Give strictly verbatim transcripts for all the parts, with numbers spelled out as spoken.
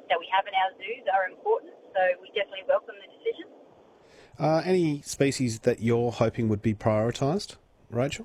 that we have in our zoos are important. So we definitely welcome the decision. Uh, any species that you're hoping would be prioritised, Rachel?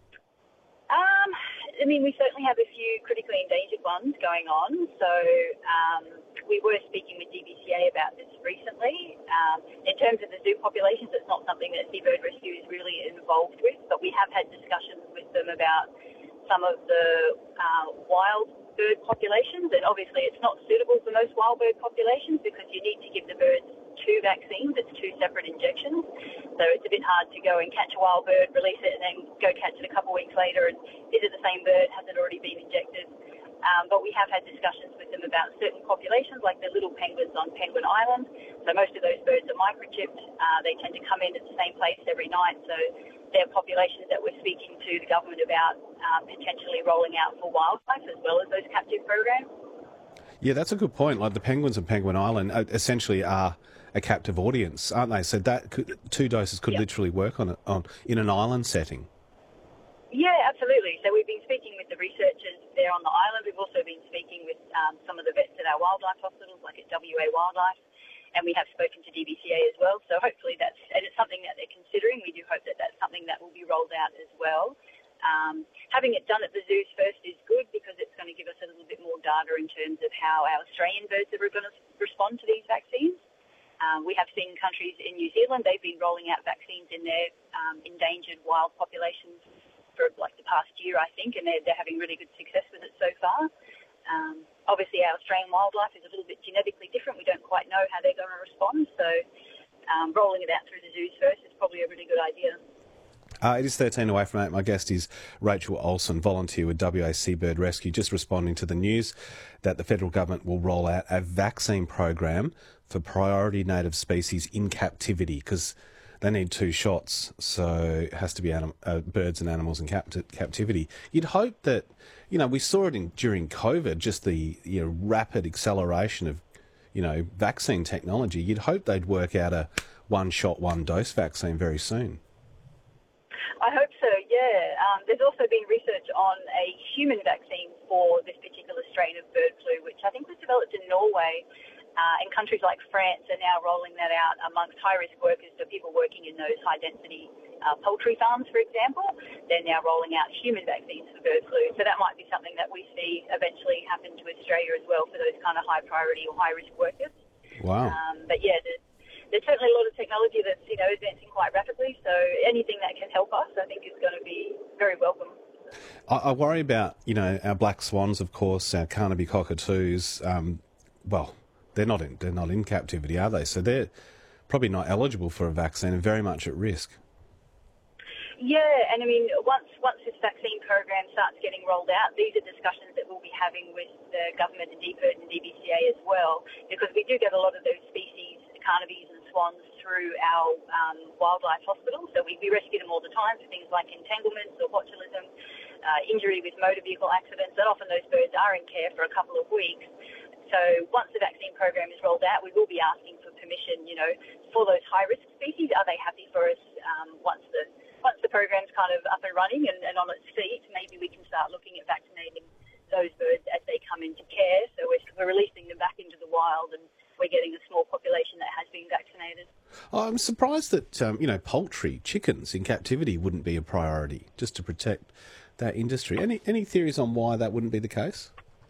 Um, I mean, we certainly have a few critically endangered ones going on. So um, we were speaking with D B C A about this recently. Um, in terms of the zoo populations, it's not something that Seabird Rescue is really involved with, but we have had discussions with them about some of the uh, wild bird populations, and obviously it's not suitable for most wild bird populations because you need to give the birds two vaccines. It's two separate injections, so it's a bit hard to go and catch a wild bird, release it, and then go catch it a couple of weeks later, and is it the same bird? Has it already been injected? Um, but we have had discussions with them about certain populations, like the little penguins on Penguin Island. So most of those birds are microchipped. Uh, they tend to come in at the same place every night, so they're populations that we're speaking to the government about um, potentially rolling out for wildlife as well as those captive programs. Yeah, that's a good point. Like the penguins of Penguin Island uh, essentially are a captive audience, aren't they? So that could, two doses could Yep. literally work on it on in an island setting. Yeah, absolutely. So we've been speaking with the researchers there on the island. We've also been speaking with um, some of the vets at our wildlife hospitals, like at W A Wildlife, and we have spoken to D B C A as well. So hopefully that's, and it's something that they're considering. We do hope that that's something that will be rolled out as well. Um, having it done at the zoos first is good because it's going to give us a little bit more data in terms of how our Australian birds are going to respond to these vaccines. Um, we have seen countries in New Zealand, they've been rolling out vaccines in their um, endangered wild populations for like the past year, I think, and they're, they're having really good success with it so far. Um, obviously, our Australian wildlife is a little bit genetically different. We don't quite know how they're going to respond, so um, rolling it out through the zoos first is probably a really good idea. Uh, it is thirteen away from eight. My guest is Rachel Olsen, volunteer with W A Seabird Rescue, just responding to the news that the federal government will roll out a vaccine program for priority native species in captivity because they need two shots, so it has to be anim- uh, birds and animals in capt- captivity. You'd hope that, you know, we saw it in, during COVID, just the you know, rapid acceleration of, you know, vaccine technology. You'd hope they'd work out a one-shot, one-dose vaccine very soon. I hope so, yeah. Um, there's also been research on a human vaccine for this particular strain of bird flu, which I think was developed in Norway. Uh, and countries like France are now rolling that out amongst high-risk workers, so people working in those high-density uh, poultry farms, for example. They're now rolling out human vaccines for bird flu. So that might be something that we see eventually happen to Australia as well for those kind of high-priority or high-risk workers. Wow. Um, but yeah, there's, there's certainly a lot of technology that's, you know, advancing quite rapidly. So anything that can help us, I think, is going to be very welcome. I, I worry about, you know, our black swans, of course, our Carnaby cockatoos. Um, well, they're not in they're not in captivity, are they? So they're probably not eligible for a vaccine and very much at risk. Yeah, and I mean, once once this vaccine program starts getting rolled out, these are discussions that we'll be having with the government and D P I R D and D B C A as well, because we do get a lot of those species, Carnabys and swans, through our um, wildlife hospitals. So we, we rescue them all the time for things like entanglements or botulism, uh, injury with motor vehicle accidents, and often those birds are in care for a couple of weeks. So once the vaccine program is rolled out, we will be asking for permission, you know, for those high-risk species. Are they happy for us um, once the once the program's kind of up and running and, and on its feet? Maybe we can start looking at vaccinating those birds as they come into care. So we're, we're releasing them back into the wild and we're getting a small population that has been vaccinated. I'm surprised that, um, you know, poultry, chickens in captivity wouldn't be a priority just to protect that industry. Any any theories on why that wouldn't be the case?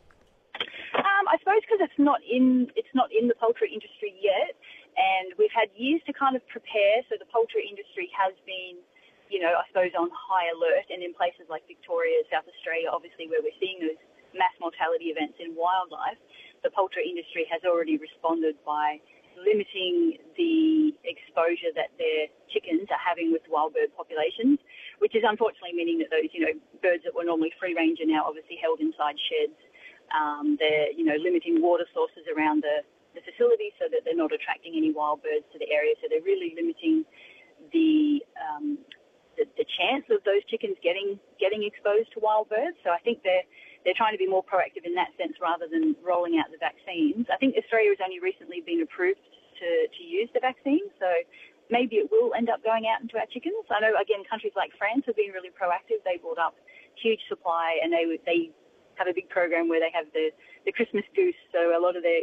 I suppose because it's not in it's not in the poultry industry yet, and we've had years to kind of prepare. So the poultry industry has been, you know, I suppose on high alert, and in places like Victoria, South Australia, obviously where we're seeing those mass mortality events in wildlife, the poultry industry has already responded by limiting the exposure that their chickens are having with wild bird populations, which is unfortunately meaning that those, you know, birds that were normally free range are now obviously held inside sheds. Um, they're, you know, limiting water sources around the, the facility so that they're not attracting any wild birds to the area. So they're really limiting the, um, the the chance of those chickens getting getting exposed to wild birds. So I think they're they're trying to be more proactive in that sense rather than rolling out the vaccines. I think Australia has only recently been approved to, to use the vaccine, so maybe it will end up going out into our chickens. I know, again, countries like France have been really proactive. They brought up huge supply and they they have a big program where they have the, the Christmas goose, so a lot of their,